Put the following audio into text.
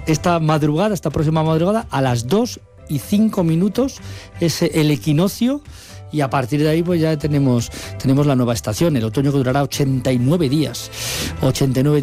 esta próxima madrugada, a las 2:05 es el equinoccio. Y a partir de ahí pues ya tenemos la nueva estación, el otoño, que durará 89 días.